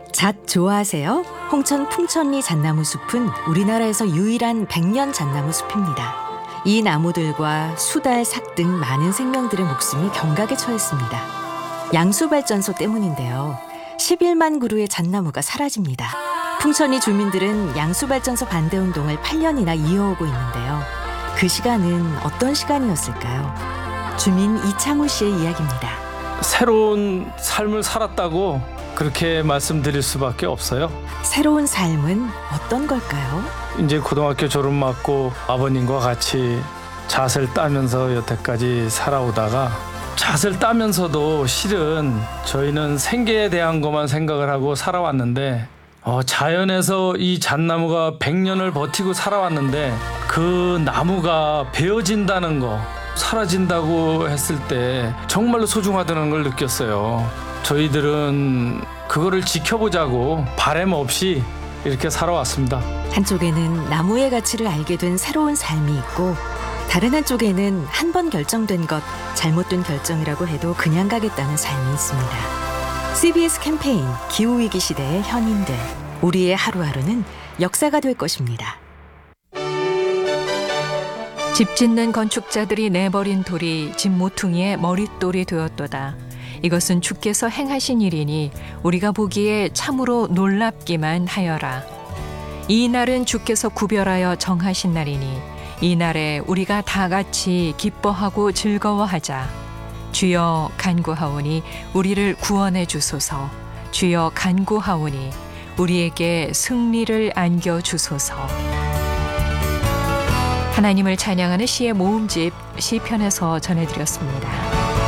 잣 좋아하세요? 홍천 풍천리 잣나무 숲은 우리나라에서 유일한 백년 잣나무 숲입니다. 이 나무들과 수달, 삭 등 많은 생명들의 목숨이 경각에 처했습니다. 양수발전소 때문인데요. 11만 그루의 잣나무가 사라집니다. 풍천리 주민들은 양수발전소 반대운동을 8년이나 이어오고 있는데요. 그 시간은 어떤 시간이었을까요? 주민 이창우 씨의 이야기입니다. 새로운 삶을 살았다고 그렇게 말씀드릴 수밖에 없어요. 새로운 삶은 어떤 걸까요? 이제 고등학교 졸업 맞고 아버님과 같이 잣을 따면서 여태까지 살아오다가 잣을 따면서도 실은 저희는 생계에 대한 것만 생각을 하고 살아왔는데 자연에서 이 잣나무가 100년을 버티고 살아왔는데 그 나무가 베어진다는 거, 사라진다고 했을 때 정말로 소중하다는 걸 느꼈어요. 저희들은 그거를 지켜보자고 바람 없이 이렇게 살아왔습니다. 한쪽에는 나무의 가치를 알게 된 새로운 삶이 있고, 다른 한쪽에는 한 번 결정된 것, 잘못된 결정이라고 해도 그냥 가겠다는 삶이 있습니다. CBS 캠페인 기후위기 시대의 현인들, 우리의 하루하루는 역사가 될 것입니다. 집 짓는 건축자들이 내버린 돌이 집 모퉁이의 머릿돌이 되었도다. 이것은 주께서 행하신 일이니 우리가 보기에 참으로 놀랍기만 하여라. 이 날은 주께서 구별하여 정하신 날이니 이 날에 우리가 다 같이 기뻐하고 즐거워하자. 주여 간구하오니 우리를 구원해 주소서. 주여 간구하오니 우리에게 승리를 안겨 주소서. 하나님을 찬양하는 시의 모음집 시편에서 전해드렸습니다.